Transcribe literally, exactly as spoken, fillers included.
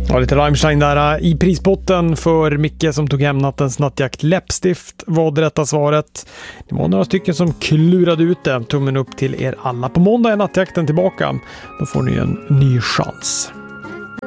Ja, lite Rammstein där i prispotten för Micke som tog hem nattens nattjakt. Läppstift var det rätta svaret. Det var några stycken som klurade ut det. Tummen upp till er alla. På måndag är nattjakten tillbaka. Då får ni en ny chans.